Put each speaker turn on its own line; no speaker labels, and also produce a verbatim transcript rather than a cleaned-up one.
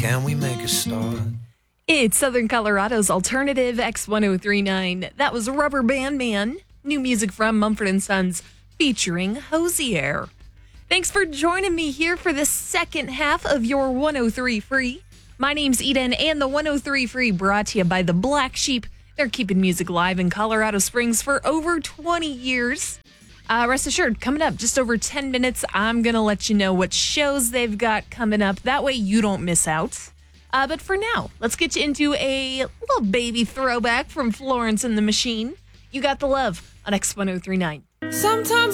Can we make a start?
It's Southern Colorado's alternative X ten thirty-nine. That was Rubber Band Man. New music from Mumford and Sons featuring Hosier. Thanks for joining me here for the second half of your one oh three Free. My name's Eden, and the one oh three Free brought to you by the Black Sheep. They're keeping music live in Colorado Springs for over twenty years. Uh, rest assured, coming up just over ten minutes, I'm going to let you know what shows they've got coming up. That way you don't miss out. Uh, but for now, let's get you into a little baby throwback from Florence and the Machine. You Got the Love on X ten thirty-nine.
Sometimes